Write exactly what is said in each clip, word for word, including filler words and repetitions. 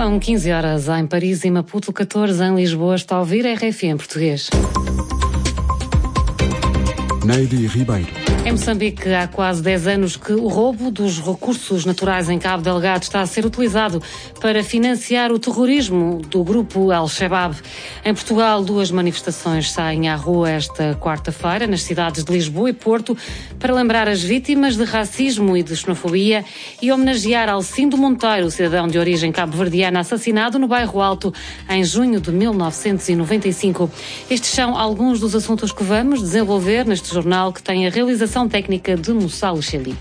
São quinze horas em Paris e Maputo, catorze em Lisboa. Está a ouvir R F M em português. Neide Ribeiro. Em Moçambique, há quase dez anos que o roubo dos recursos naturais em Cabo Delgado está a ser utilizado para financiar o terrorismo do grupo Al-Shabaab. Em Portugal, duas manifestações saem à rua esta quarta-feira, nas cidades de Lisboa e Porto, para lembrar as vítimas de racismo e de xenofobia e homenagear Alcindo Monteiro, cidadão de origem cabo-verdiana, assassinado no Bairro Alto em junho de mil novecentos e noventa e cinco. Estes são alguns dos assuntos que vamos desenvolver neste jornal, que tem a realização técnica de Mussalo Cheli.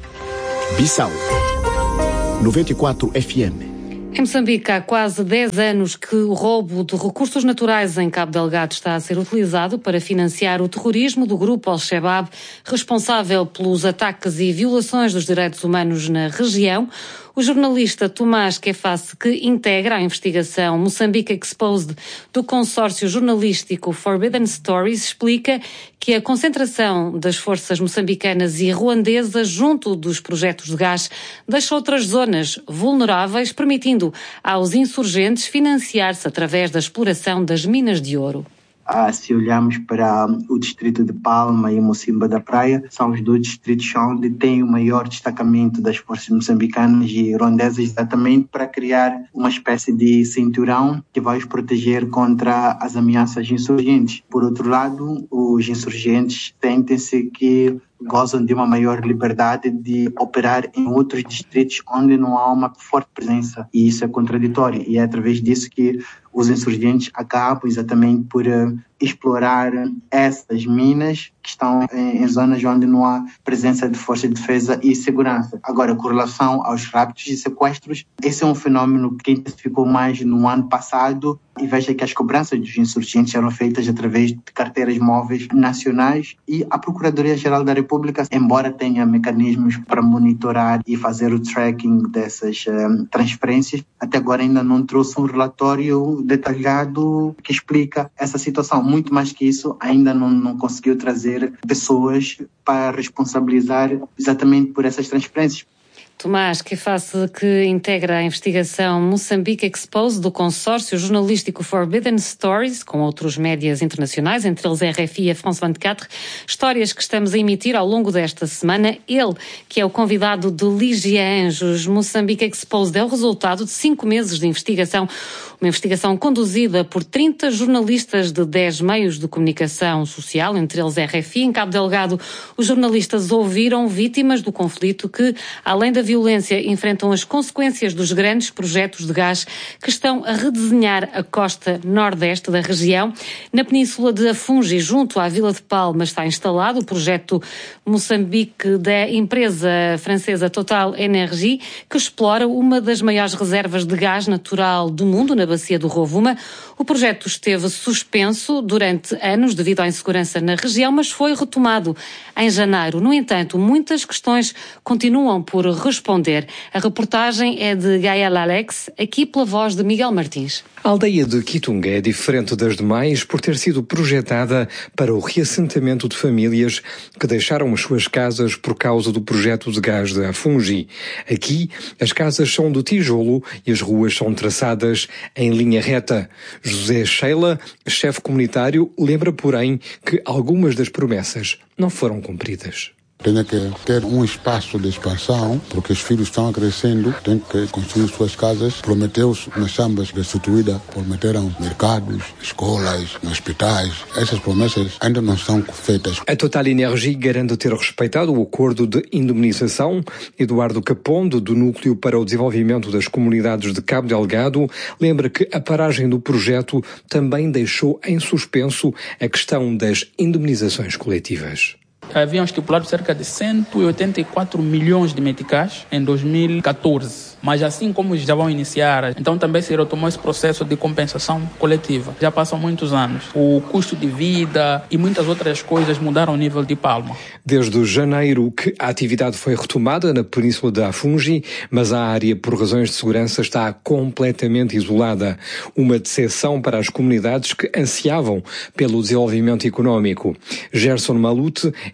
Bissau noventa e quatro F M. Em Moçambique, há quase dez anos que o roubo de recursos naturais em Cabo Delgado está a ser utilizado para financiar o terrorismo do grupo Al-Shabaab, responsável pelos ataques e violações dos direitos humanos na região. O jornalista Tomás Kefasse, que integra a investigação Moçambique Exposed do consórcio jornalístico Forbidden Stories, explica que a concentração das forças moçambicanas e ruandesas junto dos projetos de gás deixa outras zonas vulneráveis, permitindo aos insurgentes financiar-se através da exploração das minas de ouro. Ah, se olharmos para o distrito de Palma e Mocimba da Praia, são os dois distritos onde tem o maior destacamento das forças moçambicanas e ruandesas, exatamente para criar uma espécie de cinturão que vai os proteger contra as ameaças insurgentes. Por outro lado, os insurgentes sentem-se que gozam de uma maior liberdade de operar em outros distritos onde não há uma forte presença, e isso é contraditório, e é através disso que os insurgentes acabam exatamente por uh, explorar essas minas que estão em, em zonas onde não há presença de força de defesa e segurança. Agora, com relação aos raptos e sequestros, esse é um fenômeno que intensificou mais no ano passado, e veja que as cobranças dos insurgentes eram feitas através de carteiras móveis nacionais, e a Procuradoria-Geral da República, embora tenha mecanismos para monitorar e fazer o tracking dessas um, transferências, até agora ainda não trouxe um relatório detalhado que explica essa situação. Muito mais que isso, ainda não, não conseguiu trazer pessoas para responsabilizar exatamente por essas transferências. Tomás Kefasse, que integra a investigação Moçambique Exposed do consórcio jornalístico Forbidden Stories, com outros médias internacionais, entre eles R F I e a France vinte e quatro, histórias que estamos a emitir ao longo desta semana. Ele, que é o convidado de Lígia Anjos. Moçambique Exposed é o resultado de cinco meses de investigação, uma investigação conduzida por trinta jornalistas de dez meios de comunicação social, entre eles R F I. Em Cabo Delgado, os jornalistas ouviram vítimas do conflito que, além da violência, enfrentam as consequências dos grandes projetos de gás que estão a redesenhar a costa nordeste da região. Na península de Afungi, junto à Vila de Palma, está instalado o projeto Moçambique da empresa francesa Total Energy, que explora uma das maiores reservas de gás natural do mundo, na bacia do Rovuma. O projeto esteve suspenso durante anos devido à insegurança na região, mas foi retomado em janeiro. No entanto, muitas questões continuam por responder. A reportagem é de Gael Alex, aqui pela voz de Miguel Martins. A aldeia de Kitunga é diferente das demais por ter sido projetada para o reassentamento de famílias que deixaram as suas casas por causa do projeto de gás de Afungi. Aqui, as casas são de tijolo e as ruas são traçadas em linha reta. José Sheila, chefe comunitário, lembra, porém, que algumas das promessas não foram cumpridas. Tem que ter um espaço de expansão, porque os filhos estão crescendo, tem que construir suas casas. Prometeu-se nas chambas restituídas, prometeram mercados, escolas, hospitais. Essas promessas ainda não são feitas. A Total Energy garante ter respeitado o acordo de indemnização. Eduardo Capondo, do Núcleo para o Desenvolvimento das Comunidades de Cabo Delgado, lembra que a paragem do projeto também deixou em suspenso a questão das indemnizações coletivas. Haviam estipulado cerca de cento e oitenta e quatro milhões de meticais em dois mil e catorze. Mas assim como já vão iniciar, então também se retomou esse processo de compensação coletiva. Já passam muitos anos. O custo de vida e muitas outras coisas mudaram o nível de Palma. Desde janeiro que a atividade foi retomada na península de Afungi, mas a área, por razões de segurança, está completamente isolada. Uma decepção para as comunidades que ansiavam pelo desenvolvimento económico. Gerson Malute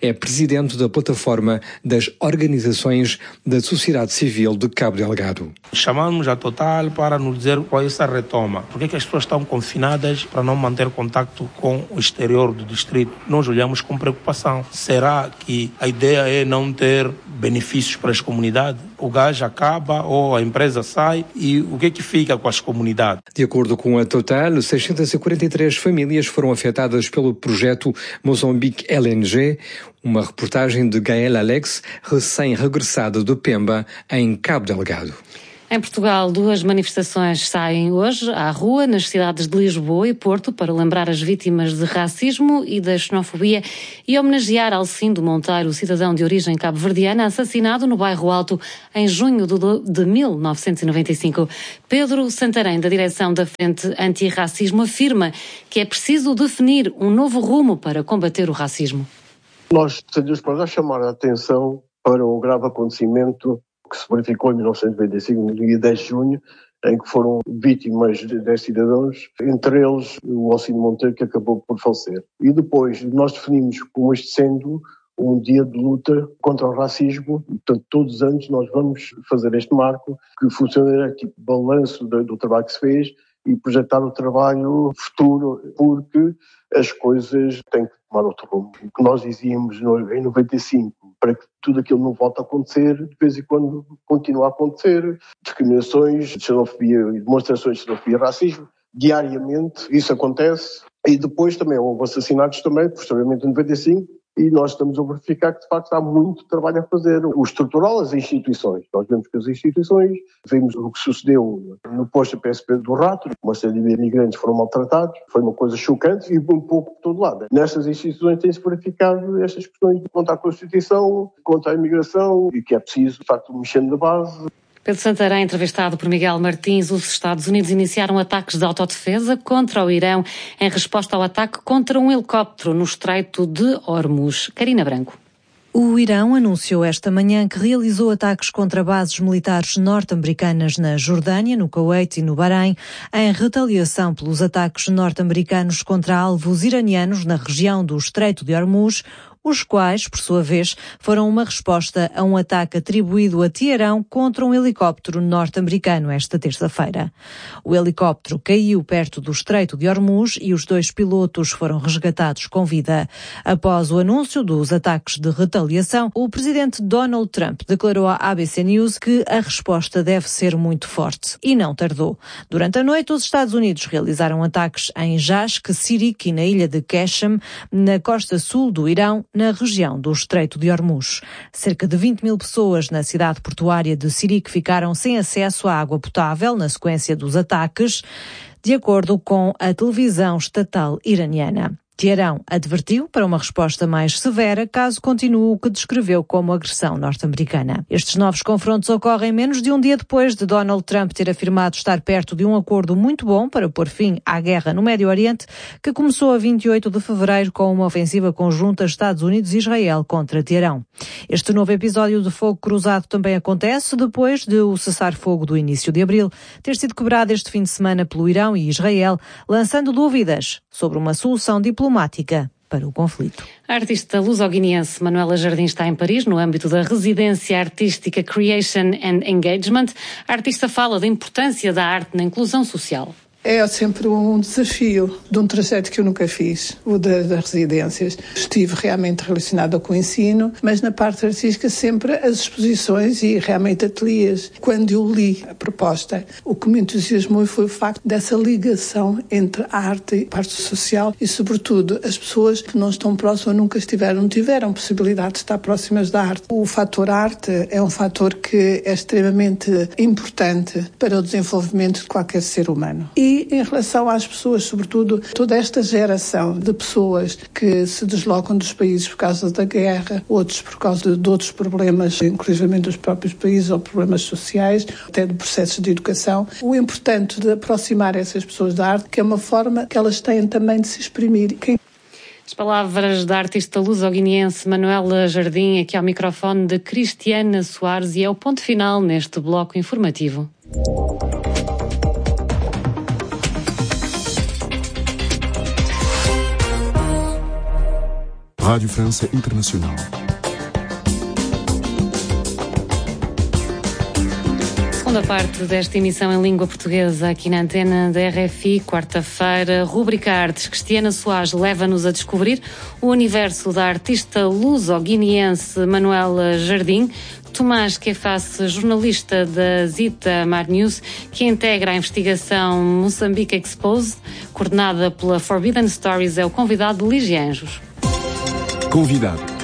é presidente da plataforma das organizações da sociedade civil de Cabo Delgado. Chamamos a Total para nos dizer qual é essa retoma. Por que, que as pessoas estão confinadas para não manter contato com o exterior do distrito? Nós olhamos com preocupação. Será que a ideia é não ter benefícios para as comunidades? O gás acaba ou a empresa sai e o que é que fica com as comunidades? De acordo com a Total, seiscentas e quarenta e três famílias foram afetadas pelo projeto Moçambique L N G, uma reportagem de Gael Alex, recém-regressada de Pemba, em Cabo Delgado. Em Portugal, duas manifestações saem hoje à rua nas cidades de Lisboa e Porto para lembrar as vítimas de racismo e da xenofobia e homenagear Alcindo Monteiro, o cidadão de origem cabo-verdiana, assassinado no Bairro Alto em junho de mil novecentos e noventa e cinco. Pedro Santarém, da direção da Frente Antirracismo, afirma que é preciso definir um novo rumo para combater o racismo. Nós decidimos para já chamar a atenção para o grave acontecimento que se verificou em mil novecentos e noventa e cinco, no dia dez de junho, em que foram vítimas de dez cidadãos, entre eles o Alcindo Monteiro, que acabou por falecer. E depois nós definimos como este sendo um dia de luta contra o racismo, e, portanto, todos os anos nós vamos fazer este marco, que funciona tipo balanço do, do trabalho que se fez e projetar o trabalho futuro, porque as coisas têm que tomar outro rumo. O que nós dizíamos em noventa e cinco, para que tudo aquilo não volte a acontecer, de vez em quando continua a acontecer, discriminações, xenofobia, demonstrações de xenofobia e racismo, diariamente isso acontece, e depois também houve assassinatos também, posteriormente em noventa e cinco, e nós estamos a verificar que de facto há muito trabalho a fazer. O estrutural, as instituições. Nós vemos que as instituições, vimos o que sucedeu no posto P S P do Rato, uma série de imigrantes foram maltratados, foi uma coisa chocante e um pouco por todo lado. Nestas instituições tem-se verificado estas questões contra a Constituição, contra a imigração, e que é preciso, de facto, mexer na base. Pedro Santarém, entrevistado por Miguel Martins. Os Estados Unidos iniciaram ataques de autodefesa contra o Irão em resposta ao ataque contra um helicóptero no Estreito de Hormuz. Karina Branco. O Irão anunciou esta manhã que realizou ataques contra bases militares norte-americanas na Jordânia, no Kuwait e no Bahrein, em retaliação pelos ataques norte-americanos contra alvos iranianos na região do Estreito de Hormuz, os quais, por sua vez, foram uma resposta a um ataque atribuído a Teherão contra um helicóptero norte-americano esta terça-feira. O helicóptero caiu perto do Estreito de Hormuz e os dois pilotos foram resgatados com vida. Após o anúncio dos ataques de retaliação, o presidente Donald Trump declarou à A B C News que a resposta deve ser muito forte. E não tardou. Durante a noite, os Estados Unidos realizaram ataques em Jashk, Sirik e na ilha de Qeshm, na costa sul do Irão, na região do Estreito de Hormuz. Cerca de vinte mil pessoas na cidade portuária de Sirik ficaram sem acesso à água potável na sequência dos ataques, de acordo com a televisão estatal iraniana. Teherão advertiu para uma resposta mais severa caso continue o que descreveu como agressão norte-americana. Estes novos confrontos ocorrem menos de um dia depois de Donald Trump ter afirmado estar perto de um acordo muito bom para pôr fim à guerra no Médio Oriente, que começou a vinte e oito de fevereiro com uma ofensiva conjunta Estados Unidos e Israel contra Teherão. Este novo episódio de fogo cruzado também acontece depois de o cessar-fogo do início de abril ter sido quebrado este fim de semana pelo Irão e Israel, lançando dúvidas sobre uma solução diplomática para o conflito. A artista luso-guineense Manuela Jardim está em Paris, no âmbito da residência artística Creation and Engagement. A artista fala da importância da arte na inclusão social. É sempre um desafio de um trajeto que eu nunca fiz, o das, das residências. Estive realmente relacionada com o ensino, mas na parte artística sempre as exposições e realmente ateliês. Quando eu li a proposta, o que me entusiasmou foi o facto dessa ligação entre a arte e a parte social e, sobretudo, as pessoas que não estão próximas, nunca estiveram, não tiveram possibilidade de estar próximas da arte. O fator arte é um fator que é extremamente importante para o desenvolvimento de qualquer ser humano. E E em relação às pessoas, sobretudo toda esta geração de pessoas que se deslocam dos países por causa da guerra, outros por causa de, de outros problemas, inclusive dos próprios países ou problemas sociais, até de processos de educação, o importante de aproximar essas pessoas da arte, que é uma forma que elas têm também de se exprimir. Quem... As palavras da artista luso-guineense Manuela Jardim, aqui ao microfone de Cristiana Soares, e é o ponto final neste bloco informativo. Rádio França Internacional. Segunda parte desta emissão em língua portuguesa aqui na antena da R F I, quarta-feira, rubrica Artes. Cristiana Soares leva-nos a descobrir o universo da artista luso-guineense Manuela Jardim. Tomás Queface, jornalista da Zita Mar News, que integra a investigação Moçambique Exposed, coordenada pela Forbidden Stories, é o convidado de Lígia Anjos. Convidado.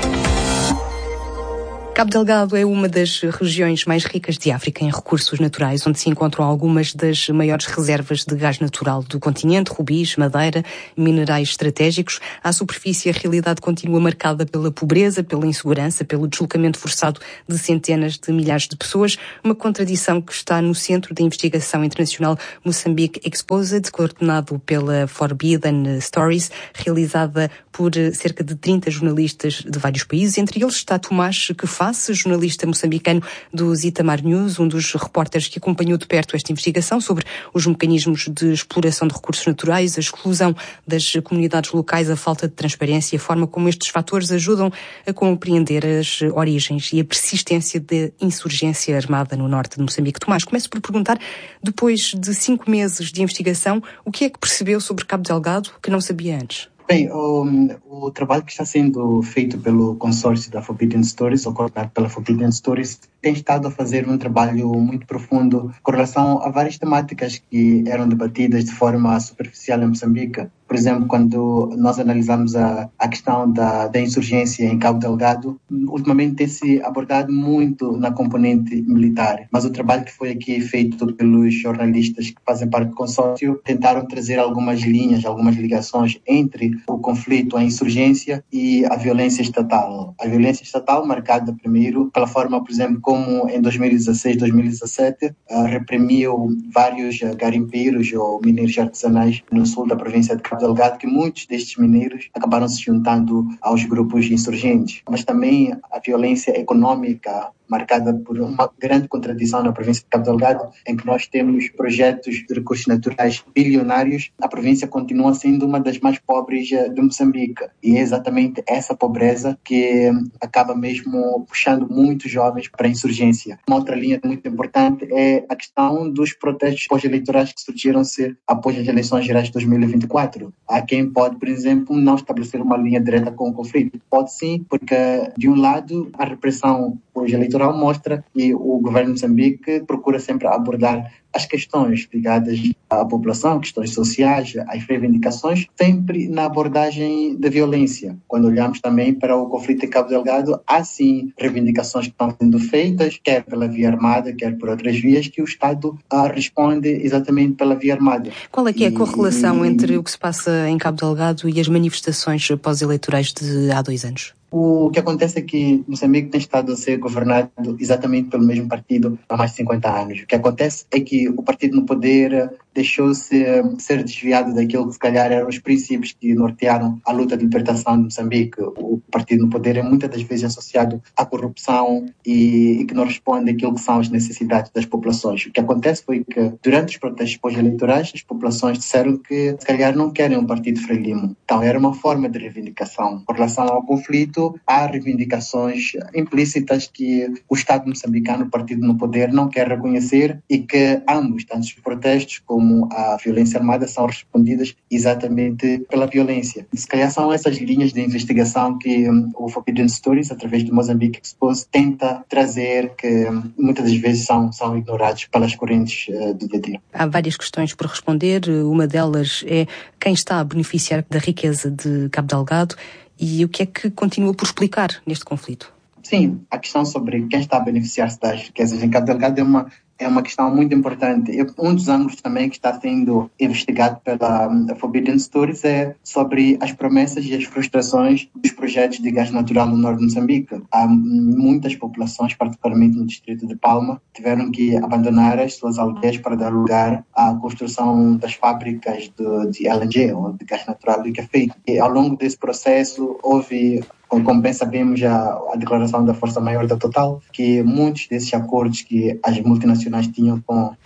Cabo Delgado é uma das regiões mais ricas de África em recursos naturais, onde se encontram algumas das maiores reservas de gás natural do continente, rubis, madeira, minerais estratégicos. À superfície, a realidade continua marcada pela pobreza, pela insegurança, pelo deslocamento forçado de centenas de milhares de pessoas, uma contradição que está no centro da investigação internacional Moçambique Exposed, coordenado pela Forbidden Stories, realizada por cerca de trinta jornalistas de vários países. Entre eles está Tomás Queface, jornalista moçambicano do Zita Mar News, um dos repórteres que acompanhou de perto esta investigação sobre os mecanismos de exploração de recursos naturais, a exclusão das comunidades locais, a falta de transparência e a forma como estes fatores ajudam a compreender as origens e a persistência da insurgência armada no norte de Moçambique. Tomás, começo por perguntar, depois de cinco meses de investigação, o que é que percebeu sobre Cabo Delgado que não sabia antes? Bem, o, o trabalho que está sendo feito pelo consórcio da Forbidden Stories, ou coordenado pela Forbidden Stories, tem estado a fazer um trabalho muito profundo com relação a várias temáticas que eram debatidas de forma superficial em Moçambique. Por exemplo, quando nós analisamos a, a questão da, da insurgência em Cabo Delgado, ultimamente tem-se abordado muito na componente militar, mas o trabalho que foi aqui feito pelos jornalistas que fazem parte do consórcio tentaram trazer algumas linhas, algumas ligações entre o conflito, a insurgência e a violência estatal. A violência estatal marcada primeiro pela forma, por exemplo, como em dois mil e dezasseis, dois mil e dezassete uh, reprimiu vários uh, garimpeiros ou mineiros artesanais no sul da província de Cabo Delgado, que muitos destes mineiros acabaram se juntando aos grupos insurgentes. Mas também a violência econômica, marcada por uma grande contradição na província de Cabo Delgado, em que nós temos projetos de recursos naturais bilionários. A província continua sendo uma das mais pobres de Moçambique. E é exatamente essa pobreza que acaba mesmo puxando muitos jovens para a insurgência. Uma outra linha muito importante é a questão dos protestos pós-eleitorais que surgiram-se após as eleições gerais de dois mil e vinte e quatro. Há quem pode, por exemplo, não estabelecer uma linha direta com o conflito. Pode sim, porque de um lado a repressão pós-eleitoral mostra que o governo de Moçambique procura sempre abordar as questões ligadas à população, questões sociais, as reivindicações, sempre na abordagem da violência. Quando olhamos também para o conflito em Cabo Delgado, há sim reivindicações que estão sendo feitas, quer pela via armada, quer por outras vias, que o Estado ah, responde exatamente pela via armada. Qual é que é a correlação e... entre o que se passa em Cabo Delgado e as manifestações pós-eleitorais de há dois anos? O que acontece é que Moçambique tem estado a ser governado exatamente pelo mesmo partido há mais de cinquenta anos. O que acontece é que o partido no poder deixou-se ser desviado daquilo que se calhar eram os princípios que nortearam a luta de libertação de Moçambique. O partido no poder é muitas das vezes associado à corrupção e, e que não responde àquilo que são as necessidades das populações. O que acontece foi que durante os protestos pós-eleitorais as populações disseram que se calhar não querem um partido frelimo. Então era uma forma de reivindicação. Com relação ao conflito, há reivindicações implícitas que o Estado moçambicano, o partido no poder, não quer reconhecer e que ambos, tanto os protestos como a violência armada, são respondidas exatamente pela violência. Se calhar são essas linhas de investigação que um, o Forbidden Stories, através do Moçambique Exposed, tenta trazer, que um, muitas das vezes são, são ignorados pelas correntes uh, do dia a dia. Há várias questões por responder. Uma delas é quem está a beneficiar da riqueza de Cabo Delgado e o que é que continua por explicar neste conflito? Sim, a questão sobre quem está a beneficiar-se das riquezas em Cabo Delgado é uma, é uma questão muito importante. Um dos ângulos também que está sendo investigado pela Forbidden Stories é sobre as promessas e as frustrações dos projetos de gás natural no norte de Moçambique. Há muitas populações, particularmente no distrito de Palma, tiveram que abandonar as suas aldeias para dar lugar à construção das fábricas de, de L N G, ou de gás natural liquefeito. E ao longo desse processo houve, como bem sabemos, a, a declaração da Força Maior da Total, que muitos desses acordos que as multinacionais tinham com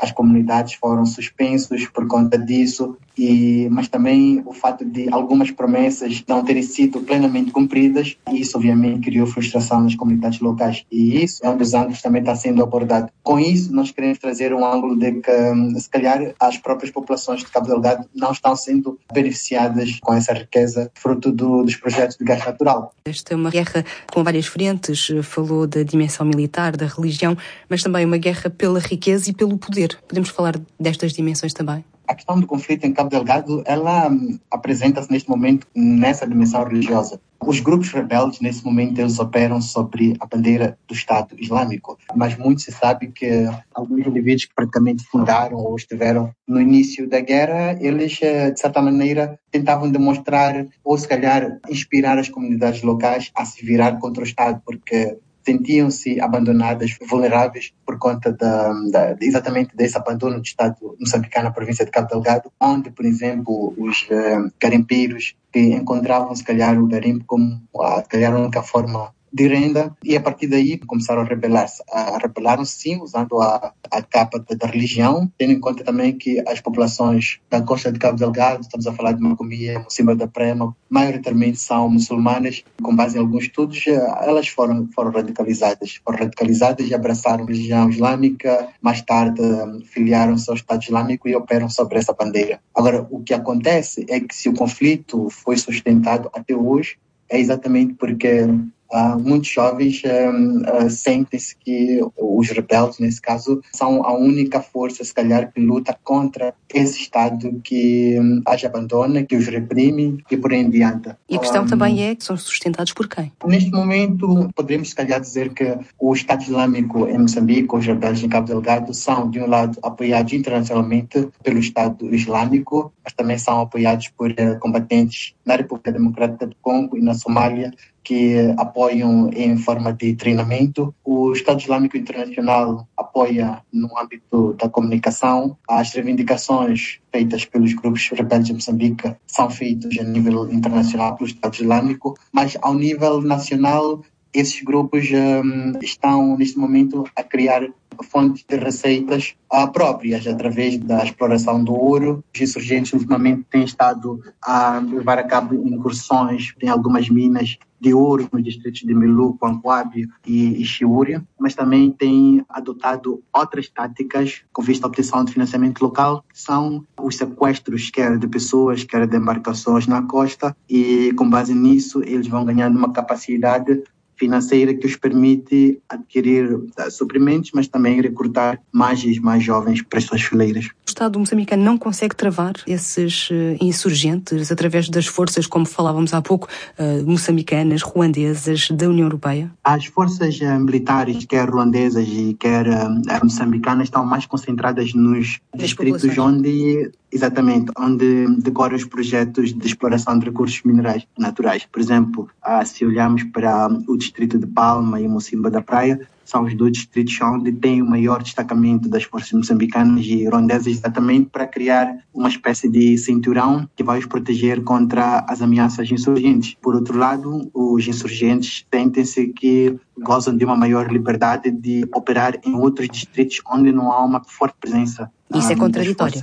as comunidades foram suspensos por conta disso, e, mas também o fato de algumas promessas não terem sido plenamente cumpridas, e isso obviamente criou frustração nas comunidades locais, e isso é um dos ângulos que também está sendo abordado. Com isso, nós queremos trazer um ângulo de que, se calhar, as próprias populações de Cabo Delgado não estão sendo beneficiadas com essa riqueza, fruto do, dos projetos de gás natural. Esta é uma guerra com várias frentes, falou da dimensão militar, da religião, mas também uma guerra pela riqueza e pelo poder. Podemos falar destas dimensões também? A questão do conflito em Cabo Delgado, ela hum, apresenta-se neste momento nessa dimensão religiosa. Os grupos rebeldes, nesse momento, eles operam sobre a bandeira do Estado Islâmico, mas muito se sabe que alguns indivíduos que praticamente fundaram ou estiveram no início da guerra, eles, de certa maneira, tentavam demonstrar ou, se calhar, inspirar as comunidades locais a se virar contra o Estado, porque sentiam-se abandonadas, vulneráveis por conta da, da, exatamente desse abandono do Estado moçambicano na província de Cabo Delgado, onde, por exemplo, os uh, garimpeiros que encontravam, se calhar, o garimpo como a, se calhar, a única forma de renda, e a partir daí começaram a rebelar-se. A, rebelaram-se sim, usando a, a capa da, da religião, tendo em conta também que as populações da costa de Cabo Delgado, estamos a falar de Macomia, Mocimboa da Praia, maioritariamente são muçulmanas, com base em alguns estudos, elas foram, foram radicalizadas. Foram radicalizadas e abraçaram a religião islâmica, mais tarde filiaram-se ao Estado Islâmico e operam sobre essa bandeira. Agora, o que acontece é que se o conflito foi sustentado até hoje, é exatamente porque Uh, muitos jovens uh, uh, sentem-se que os rebeldes, nesse caso, são a única força, se calhar, que luta contra esse Estado que um, as abandona, que os reprime e por aí em diante. E a questão um, também é que são sustentados por quem? Neste momento, podemos, se calhar, dizer que o Estado Islâmico em Moçambique, os rebeldes em Cabo Delgado, são, de um lado, apoiados internacionalmente pelo Estado Islâmico, mas também são apoiados por uh, combatentes na República Democrática do Congo e na Somália, que apoiam em forma de treinamento. O Estado Islâmico Internacional apoia no âmbito da comunicação. As reivindicações feitas pelos grupos rebeldes de Moçambique são feitas a nível internacional pelo Estado Islâmico, mas ao nível nacional, esses grupos um, estão, neste momento, a criar fontes de receitas uh, próprias, através da exploração do ouro. Os insurgentes, ultimamente, têm estado a levar a cabo incursões em algumas minas de ouro nos distritos de Milu, Quanquabe e, e Chiúria, mas também têm adotado outras táticas com vista à obtenção de financiamento local, que são os sequestros, quer de pessoas, quer de embarcações na costa, e com base nisso eles vão ganhando uma capacidade financeira que os permite adquirir uh, suprimentos, mas também recrutar mais e mais jovens para as suas fileiras. O Estado moçambicano não consegue travar esses uh, insurgentes através das forças, como falávamos há pouco, uh, moçambicanas, ruandesas, da União Europeia? As forças uh, militares, quer ruandesas e quer uh, moçambicanas, estão mais concentradas nos das distritos onde, exatamente, onde decorrem os projetos de exploração de recursos minerais naturais. Por exemplo, uh, se olharmos para o distrito de Palma e Mocimboa da Praia, são os dois distritos onde tem o maior destacamento das forças moçambicanas e rondesas, exatamente para criar uma espécie de cinturão que vai os proteger contra as ameaças insurgentes. Por outro lado, os insurgentes sentem-se que gozam de uma maior liberdade de operar em outros distritos onde não há uma forte presença. Isso é contraditório.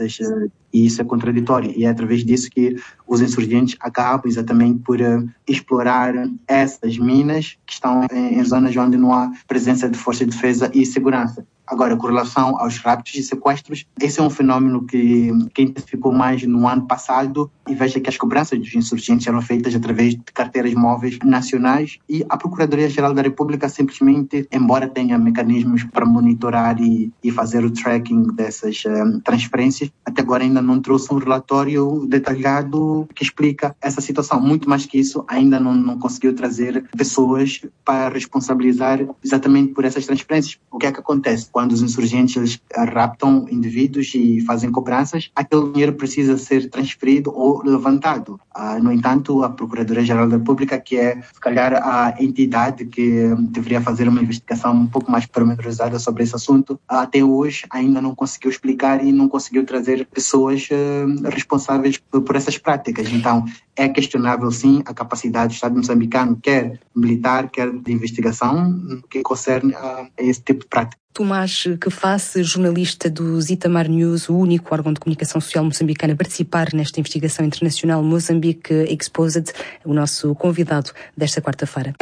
E isso é contraditório. E é através disso que os insurgentes acabam exatamente por uh, explorar essas minas que estão em, em zonas onde não há presença de força de defesa e segurança. Agora, com relação aos raptos e sequestros, esse é um fenômeno que, que intensificou mais no ano passado, e veja que as cobranças dos insurgentes eram feitas através de carteiras móveis nacionais, e a Procuradoria-Geral da República simplesmente, embora tenha mecanismos para monitorar e, e fazer o tracking dessas um, transferências, até agora ainda não trouxe um relatório detalhado que explica essa situação. Muito mais que isso, ainda não, não conseguiu trazer pessoas para responsabilizar exatamente por essas transferências. O que é que acontece? Quando os insurgentes eles raptam indivíduos e fazem cobranças, aquele dinheiro precisa ser transferido ou levantado. Ah, no entanto, a Procuradoria-Geral da República, que é, se calhar, a entidade que deveria fazer uma investigação um pouco mais pormenorizada sobre esse assunto, até hoje ainda não conseguiu explicar e não conseguiu trazer pessoas uh, responsáveis por, por essas práticas. Então, é questionável, sim, a capacidade do Estado moçambicano, quer militar, quer de investigação, que concerne a esse tipo de prática. Tomás Queface, jornalista do Zitamar News, o único órgão de comunicação social moçambicano a participar nesta investigação internacional Mozambique Exposed, o nosso convidado desta quarta-feira.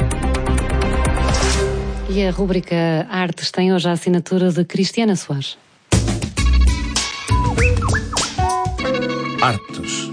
E a rúbrica Artes tem hoje a assinatura de Cristiana Soares. Artes.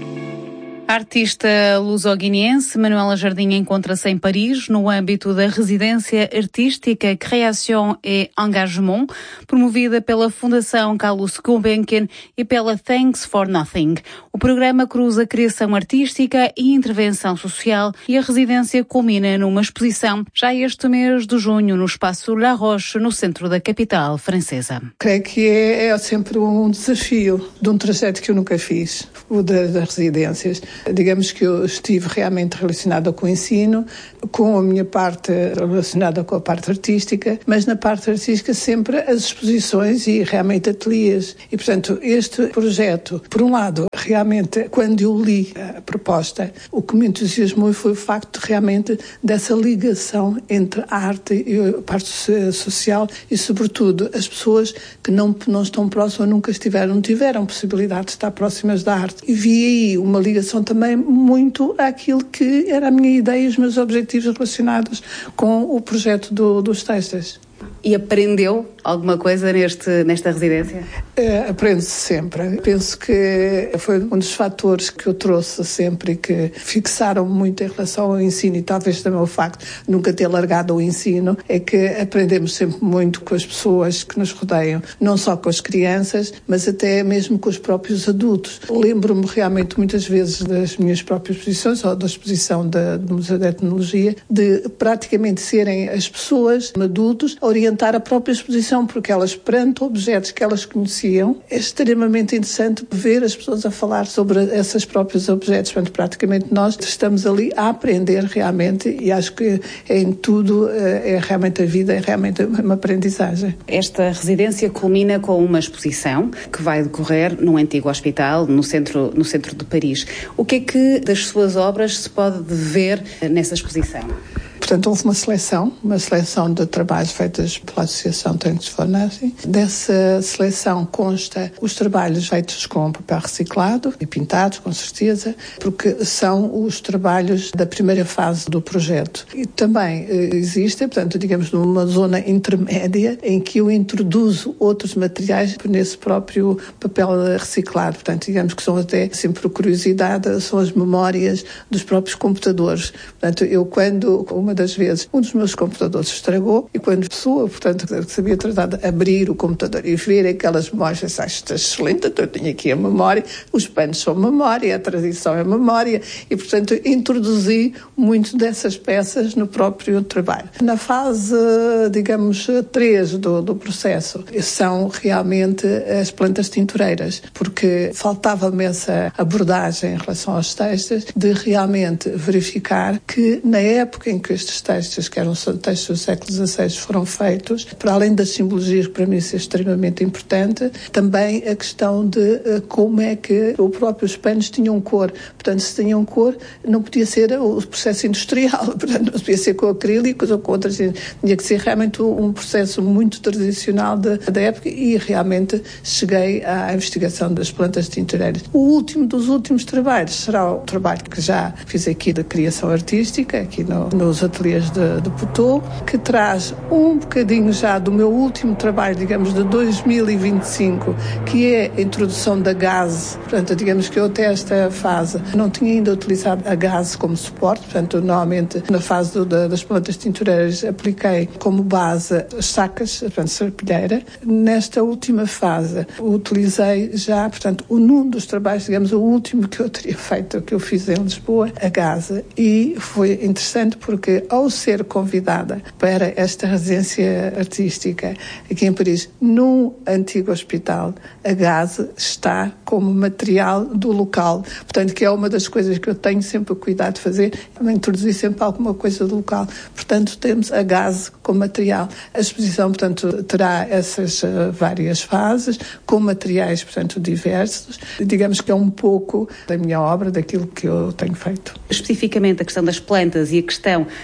A artista luso-guineense Manuela Jardim encontra-se em Paris no âmbito da residência artística Création et Engagement, promovida pela Fundação Carlos Gulbenkian e pela Thanks for Nothing. O programa cruza criação artística e intervenção social e a residência culmina numa exposição já este mês de junho no espaço La Roche, no centro da capital francesa. Creio que é, é sempre um desafio de um trajeto que eu nunca fiz, o das residências. Digamos que eu estive realmente relacionada com o ensino, com a minha parte relacionada com a parte artística, mas na parte artística sempre as exposições e realmente ateliês. E, portanto, este projeto, por um lado, realmente, quando eu li a proposta, o que me entusiasmou foi o facto de, realmente dessa ligação entre a arte e a parte social e, sobretudo, as pessoas que não, não estão próximas, nunca estiveram, não tiveram possibilidade de estar próximas da arte. E vi aí uma ligação também muito àquilo que era a minha ideia e os meus objetivos relacionados com o projeto do, dos textos. E aprendeu alguma coisa neste, nesta residência? É, aprende-se sempre. Penso que foi um dos fatores que eu trouxe sempre e que fixaram muito em relação ao ensino, e talvez também o facto de nunca ter largado o ensino, é que aprendemos sempre muito com as pessoas que nos rodeiam, não só com as crianças, mas até mesmo com os próprios adultos. Lembro-me realmente muitas vezes das minhas próprias exposições, ou da exposição da, do Museu de Etnologia, de praticamente serem as pessoas, adultos, a orientar a própria exposição, porque elas, perante objetos que elas conheciam, é extremamente interessante ver as pessoas a falar sobre esses próprios objetos. Portanto, praticamente nós estamos ali a aprender realmente, e acho que em tudo é realmente a vida, é realmente uma aprendizagem. Esta residência culmina com uma exposição que vai decorrer num antigo hospital no centro, no centro de Paris. O que é que das suas obras se pode ver nessa exposição? Portanto, houve uma seleção, uma seleção de trabalhos feitos pela Associação Thanks for Nothing. Dessa seleção consta os trabalhos feitos com papel reciclado e pintados, com certeza, porque são os trabalhos da primeira fase do projeto. E também existe, portanto, digamos, numa zona intermédia em que eu introduzo outros materiais nesse próprio papel reciclado. Portanto, digamos que são até, sempre por curiosidade, são as memórias dos próprios computadores. Portanto, eu quando, uma das vezes, um dos meus computadores estragou, e quando a pessoa, portanto, que sabia tratar de abrir o computador e ver aquelas memórias, eu disse, ah, isto é excelente, então eu tenho aqui a memória, os panos são memória, a tradição é memória, e, portanto, introduzi muito dessas peças no próprio trabalho. Na fase, digamos, três do, do processo, são realmente as plantas tintureiras, porque faltava-me essa abordagem em relação aos textos, de realmente verificar que, na época em que estes textos, que eram textos do século dezasseis, foram feitos, para além das simbologias, que para mim isso é extremamente importante, também a questão de uh, como é que os próprios panos tinham cor. Portanto, se tinham cor, não podia ser o processo industrial, portanto, não podia ser com acrílicos ou com outras, tinha que ser realmente um processo muito tradicional de, da época, e realmente cheguei à investigação das plantas tintureiras. O último dos últimos trabalhos será o trabalho que já fiz aqui da criação artística, aqui no, nos ateliês de, de Putot, que traz um bocadinho já do meu último trabalho, digamos, de dois mil e vinte e cinco, que é a introdução da gaze. Portanto, digamos que eu até esta fase não tinha ainda utilizado a gaze como suporte, portanto, normalmente na fase do, da, das plantas tintureiras apliquei como base as sacas, portanto, serpilheira. Nesta última fase utilizei já, portanto, num dos trabalhos, digamos, o último que eu teria feito, que eu fiz em Lisboa, a gaze, e foi interessante porque, ao ser convidada para esta residência artística aqui em Paris, num antigo hospital, a gaze está como material do local. Portanto, que é uma das coisas que eu tenho sempre o cuidado de fazer, é introduzir sempre alguma coisa do local. Portanto, temos a gaze como material. A exposição, portanto, terá essas uh, várias fases, com materiais, portanto, diversos. Digamos que é um pouco da minha obra, daquilo que eu tenho feito. Especificamente a questão das plantas e a questão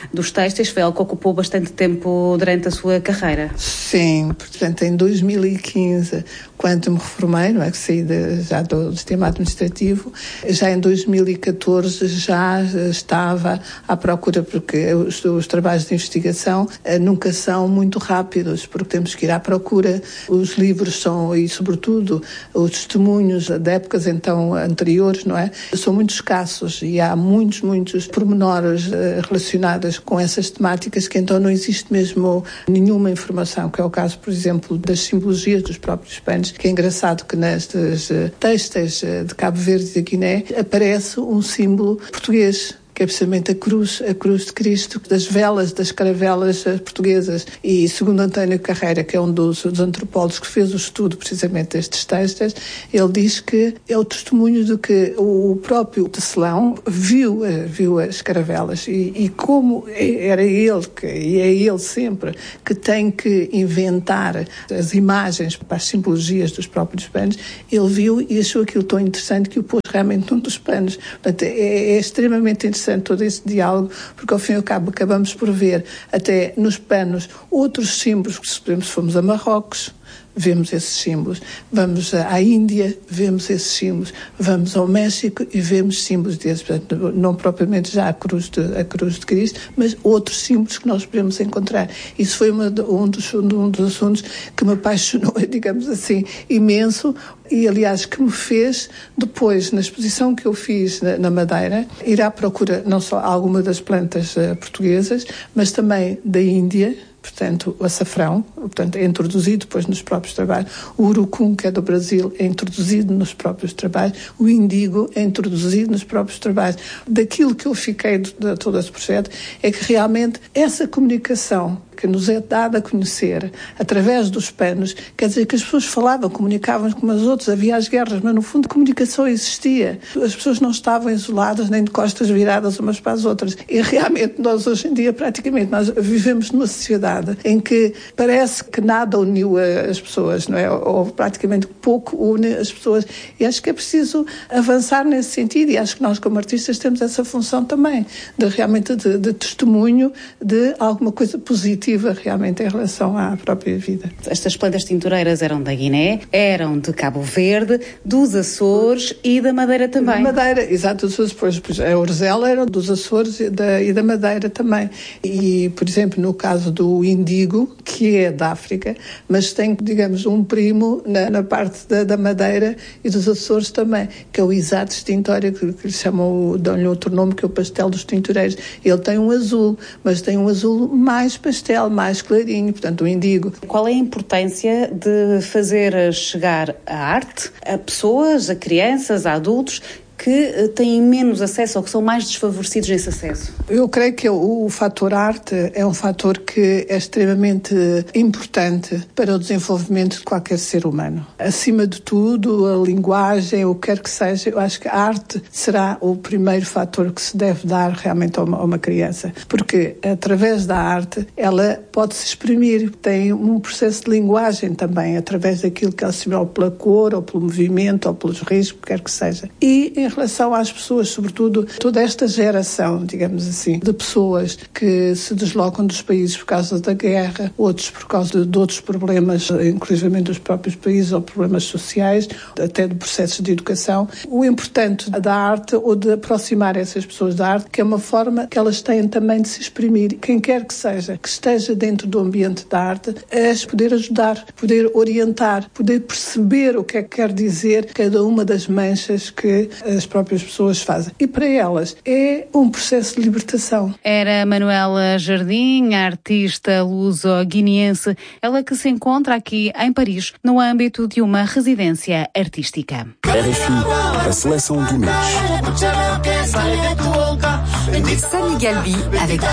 dos têxteis, foi algo que ocupou bastante tempo durante a sua carreira. Sim, portanto, em dois mil e quinze, quando me reformei, não é, que saí de, já do sistema administrativo, já em dois mil e catorze já estava à procura, porque os, os trabalhos de investigação eh, nunca são muito rápidos, porque temos que ir à procura. Os livros são, e sobretudo os testemunhos de épocas então anteriores, não é, são muito escassos e há muitos, muitos pormenores eh, relacionados com essas temáticas que então não existe mesmo nenhuma informação, que é o caso, por exemplo, das simbologias dos próprios panos, que é engraçado que nestas uh, têxteis uh, de Cabo Verde e da Guiné aparece um símbolo português, que é precisamente a cruz, a cruz de Cristo, das velas, das caravelas portuguesas. E segundo António Carreira, que é um dos, dos antropólogos que fez o estudo precisamente destes textos, ele diz que é o testemunho de que o próprio tecelão viu, viu as caravelas e, e como era ele, que, e é ele sempre, que tem que inventar as imagens para as simbologias dos próprios panos, ele viu e achou aquilo tão interessante que o pôs realmente num dos panos. Portanto, é, é extremamente interessante todo esse diálogo, porque ao fim e ao cabo acabamos por ver até nos panos outros símbolos, que se podemos, se formos a Marrocos, vemos esses símbolos, vamos à Índia, vemos esses símbolos, vamos ao México e vemos símbolos desses, portanto, não propriamente já a cruz de, a cruz de Cristo, mas outros símbolos que nós podemos encontrar. Isso foi uma, um, dos, um dos assuntos que me apaixonou, digamos assim, imenso, e aliás que me fez depois, na exposição que eu fiz na, na Madeira, ir à procura não só alguma das plantas uh, portuguesas, mas também da Índia. Portanto, o açafrão, portanto, é introduzido depois nos próprios trabalhos. O urucum, que é do Brasil, é introduzido nos próprios trabalhos. O indigo é introduzido nos próprios trabalhos. Daquilo que eu fiquei de, de todo esse projeto é que realmente essa comunicação que nos é dada a conhecer através dos panos, quer dizer que as pessoas falavam, comunicavam com as outras, havia as guerras, mas no fundo a comunicação existia. As pessoas não estavam isoladas nem de costas viradas umas para as outras. E realmente nós hoje em dia praticamente nós vivemos numa sociedade em que parece que nada uniu as pessoas, não é? Ou praticamente pouco une as pessoas. E acho que é preciso avançar nesse sentido, e acho que nós como artistas temos essa função também, de realmente de, de testemunho de alguma coisa positiva realmente em relação à própria vida. Estas plantas tintureiras eram da Guiné, eram de Cabo Verde, dos Açores e da Madeira também. Madeira, exato, dos Açores. A orzela era dos Açores e da, e da Madeira também. E, por exemplo, no caso do indigo, que é da África, mas tem, digamos, um primo na, na parte da, da Madeira e dos Açores também, que é o Isates tintório, que, que lhe chamam, dão-lhe outro nome, que é o pastel dos tintureiros. Ele tem um azul, mas tem um azul mais pastel, mais clarinho, portanto o indigo. Qual é a importância de fazer chegar a arte a pessoas, a crianças, a adultos que têm menos acesso ou que são mais desfavorecidos nesse acesso? Eu creio que o, o fator arte é um fator que é extremamente importante para o desenvolvimento de qualquer ser humano. Acima de tudo, a linguagem, o que quer que seja, eu acho que a arte será o primeiro fator que se deve dar realmente a uma, a uma criança. Porque através da arte ela pode se exprimir, tem um processo de linguagem também, através daquilo que ela se exprime, ou pela cor, ou pelo movimento, ou pelos riscos, o que quer que seja. E em relação às pessoas, sobretudo toda esta geração, digamos assim, de pessoas que se deslocam dos países por causa da guerra, outros por causa de, de outros problemas, inclusive dos próprios países, ou problemas sociais, até de processos de educação. O importante da arte, ou de aproximar essas pessoas da arte, que é uma forma que elas têm também de se exprimir. Quem quer que seja, que esteja dentro do ambiente da arte, é poder ajudar, poder orientar, poder perceber o que é que quer dizer cada uma das manchas que as próprias pessoas fazem. E para elas é um processo de libertação. Era Manuela Jardim, artista luso-guineense, ela que se encontra aqui em Paris, no âmbito de uma residência artística. R F I, a seleção do mês. Samy Galbi avec